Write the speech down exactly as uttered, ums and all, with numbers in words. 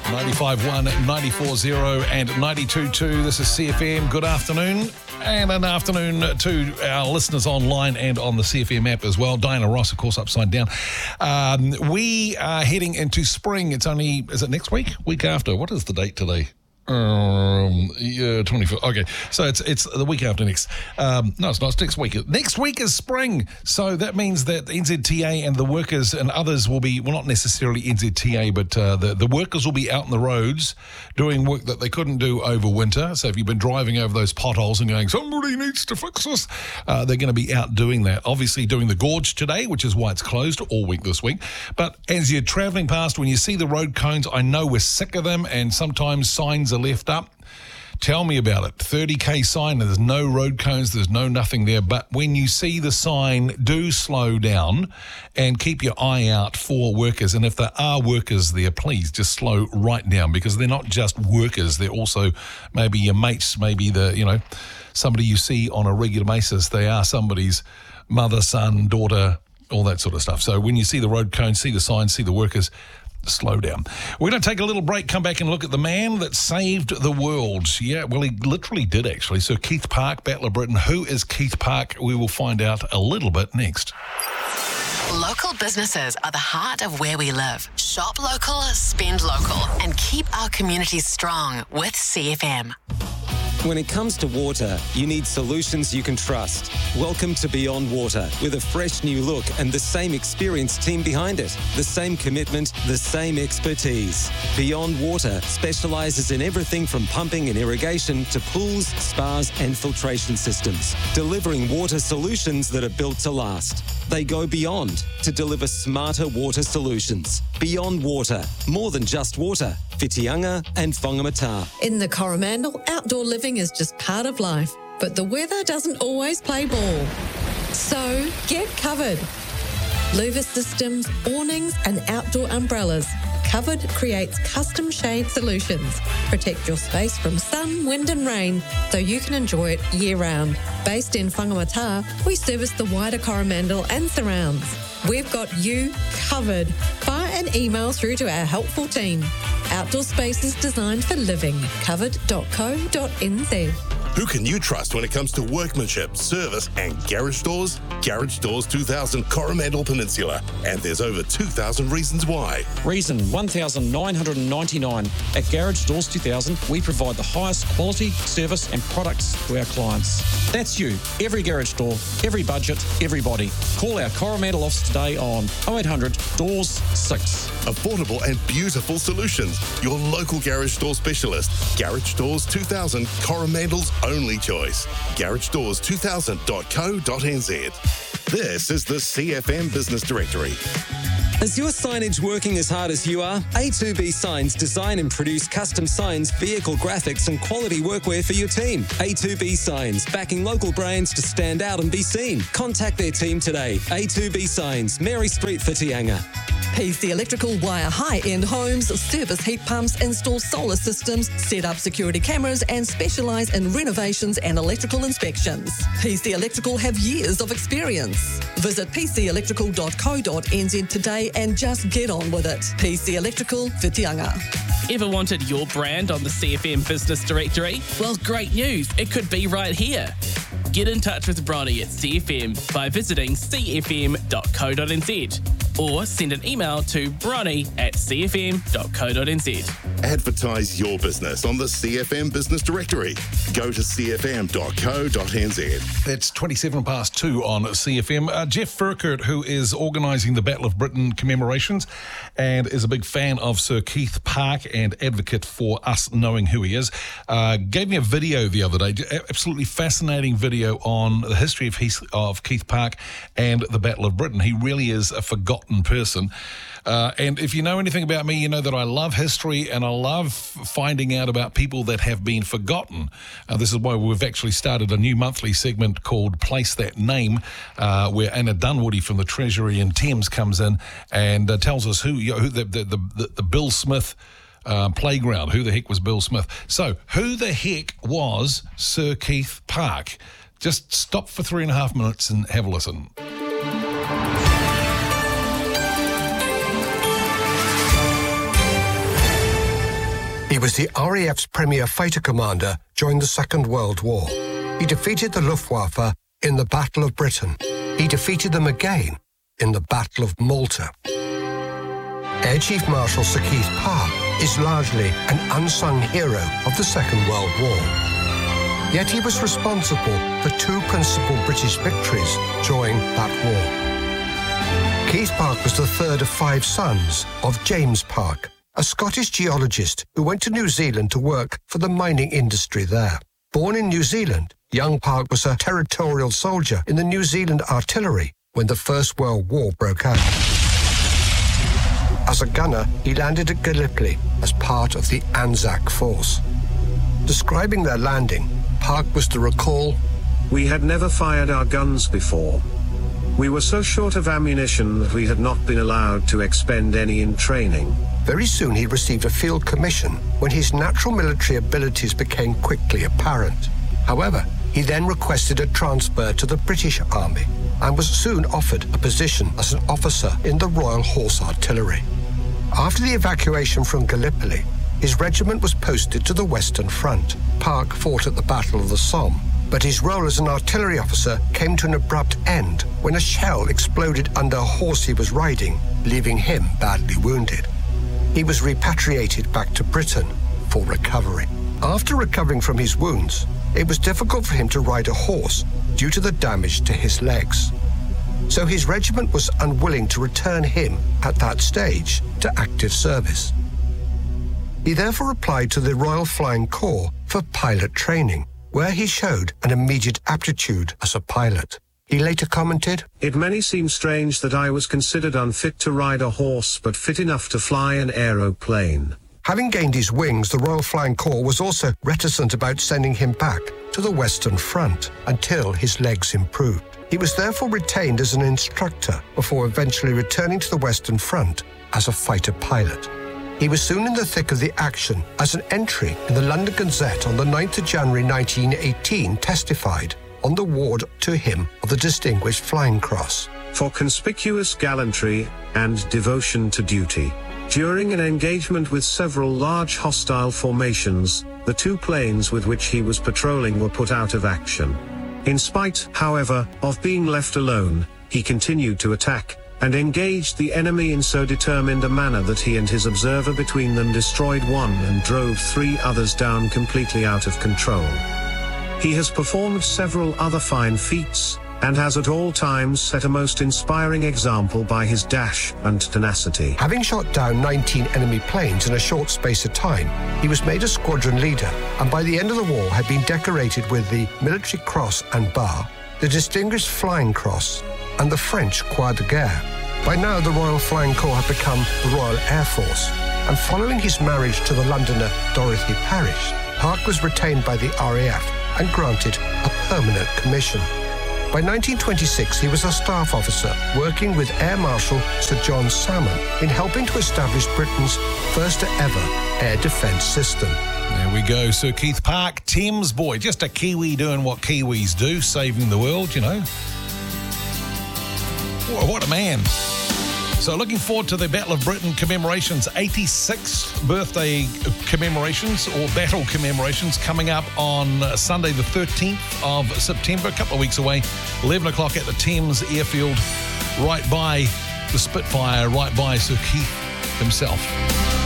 ninety-five point one, ninety-four point zero and ninety-two point two. This is C F M. Good afternoon. And an afternoon to our listeners online and on the C F M app as well. Diana Ross, of course, upside down. Um, we are heading into spring. It's only, is it next week? Week after. What is the date today? Um, yeah, twenty-four. Okay, so it's it's the week after next. Um, no, it's not. It's next week. Next week is spring, so that means that N Z T A and the workers and others will be, well, not necessarily N Z T A, but uh, the the workers will be out on the roads doing work that they couldn't do over winter. So if you've been driving over those potholes and going, somebody needs to fix this, uh, they're going to be out doing that. Obviously, doing the gorge today, which is why it's closed all week this week. But as you're travelling past, when you see the road cones, I know we're sick of them, and sometimes signs are left up. Tell me about it. thirty K sign, there's no road cones, there's no nothing there. But when you see the sign, do slow down and keep your eye out for workers. And if there are workers there, please just slow right down, because they're not just workers. They're also maybe your mates, maybe the, you know, somebody you see on a regular basis. They are somebody's mother, son, daughter, all that sort of stuff. So when you see the road cones, see the signs, see the workers, slow down. We're going to take a little break, come back and look at the man that saved the world. Yeah, well, he literally did, actually. So Keith Park, Battle of Britain. Who is Keith Park? We will find out a little bit next. Local businesses are the heart of where we live. Shop local, spend local, and keep our communities strong with C F M. When it comes to water, you need solutions you can trust. Welcome to Beyond Water, with a fresh new look and the same experienced team behind it. The same commitment, the same expertise. Beyond Water specialises in everything from pumping and irrigation to pools, spas and filtration systems, delivering water solutions that are built to last. They go beyond to deliver smarter water solutions. Beyond Water, more than just water. Whitianga and Whangamata. In the Coromandel, outdoor living is just part of life, but the weather doesn't always play ball. So get covered. Louver systems, awnings and outdoor umbrellas. Covered creates custom shade solutions. Protect your space from sun, wind and rain so you can enjoy it year-round. Based in Whangamata, we service the wider Coromandel and surrounds. We've got you covered. Fire an email through to our helpful team. Outdoor spaces designed for living. covered dot co dot n z. Who can you trust when it comes to workmanship, service and garage doors? Garage Doors two thousand Coromandel Peninsula. And there's over two thousand reasons why. Reason one thousand nine hundred ninety-nine. At Garage Doors two thousand, we provide the highest quality, service and products to our clients. That's you. Every garage door, every budget, everybody. Call our Coromandel office today on oh eight hundred doors six. Affordable and beautiful solutions. Your local garage door specialist. Garage Doors two thousand, Coromandel's only choice. garage doors two thousand dot co dot n z. This is the C F M Business Directory. Is your signage working as hard as you are? A two B Signs design and produce custom signs, vehicle graphics and quality workwear for your team. A two B Signs, backing local brands to stand out and be seen. Contact their team today. A two B Signs, Mary Street, Whitianga. P C Electrical wire high-end homes, service heat pumps, install solar systems, set up security cameras and specialise in renovations and electrical inspections. P C Electrical have years of experience. Visit p c electrical dot co dot n z today and just get on with it. P C Electrical, Whitianga. Ever wanted your brand on the C F M Business Directory? Well, great news. It could be right here. Get in touch with Bronny at C F M by visiting c f m dot co dot n z or send an email to bronny at c f m dot co dot n z. Advertise your business on the C F M Business Directory. Go to c f m dot co dot n z. It's twenty-seven past two on C F M. Uh, Jeff Furkert, who is organising the Battle of Britain commemorations and is a big fan of Sir Keith Park and advocate for us knowing who he is, uh, gave me a video the other day, absolutely fascinating video on the history of, Heath, of Keith Park and the Battle of Britain. He really is a forgotten person. Uh, and if you know anything about me, you know that I love history and I love finding out about people that have been forgotten. Uh, this is why we've actually started a new monthly segment called Place That Name, uh, where Anna Dunwoody from the Treasury in Thames comes in and uh, tells us who, you know, who the, the, the, the Bill Smith uh, playground, who the heck was Bill Smith. So who the heck was Sir Keith Park? Just stop for three and a half minutes and have a listen. He was the R A F's premier fighter commander during the Second World War. He defeated the Luftwaffe in the Battle of Britain. He defeated them again in the Battle of Malta. Air Chief Marshal Sir Keith Park is largely an unsung hero of the Second World War. Yet he was responsible for two principal British victories during that war. Keith Park was the third of five sons of James Park, a Scottish geologist who went to New Zealand to work for the mining industry there. Born in New Zealand, young Park was a territorial soldier in the New Zealand Artillery when the First World War broke out. As a gunner, he landed at Gallipoli as part of the Anzac Force. Describing their landing, Park was to recall, "We had never fired our guns before. We were so short of ammunition that we had not been allowed to expend any in training." Very soon he received a field commission when his natural military abilities became quickly apparent. However, he then requested a transfer to the British Army and was soon offered a position as an officer in the Royal Horse Artillery. After the evacuation from Gallipoli, his regiment was posted to the Western Front. Park fought at the Battle of the Somme, but his role as an artillery officer came to an abrupt end when a shell exploded under a horse he was riding, leaving him badly wounded. He was repatriated back to Britain for recovery. After recovering from his wounds, it was difficult for him to ride a horse due to the damage to his legs. So his regiment was unwilling to return him at that stage to active service. He therefore applied to the Royal Flying Corps for pilot training, where he showed an immediate aptitude as a pilot. He later commented, "It many seemed strange that I was considered unfit to ride a horse but fit enough to fly an aeroplane." Having gained his wings, the Royal Flying Corps was also reticent about sending him back to the Western Front until his legs improved. He was therefore retained as an instructor before eventually returning to the Western Front as a fighter pilot. He was soon in the thick of the action as an entry in the London Gazette on the ninth of January nineteen eighteen testified on the award to him of the Distinguished Flying Cross. "For conspicuous gallantry and devotion to duty. During an engagement with several large hostile formations, the two planes with which he was patrolling were put out of action. In spite, however, of being left alone, he continued to attack and engaged the enemy in so determined a manner that he and his observer between them destroyed one and drove three others down completely out of control. He has performed several other fine feats, and has at all times set a most inspiring example by his dash and tenacity." Having shot down nineteen enemy planes in a short space of time, he was made a squadron leader, and by the end of the war had been decorated with the Military Cross and Bar, the Distinguished Flying Cross, and the French Croix de Guerre. By now, the Royal Flying Corps had become the Royal Air Force, and following his marriage to the Londoner Dorothy Parish, Park was retained by the R A F and granted a permanent commission. By nineteen twenty-six, he was a staff officer working with Air Marshal Sir John Salmon in helping to establish Britain's first ever air defence system. There we go, Sir Keith Park, Thames boy, just a Kiwi doing what Kiwis do, saving the world, you know. Whoa, what a man. So looking forward to the Battle of Britain commemorations, eighty-sixth birthday commemorations or battle commemorations coming up on Sunday the thirteenth of September, a couple of weeks away, eleven o'clock at the Thames Airfield, right by the Spitfire, right by Sir Keith himself.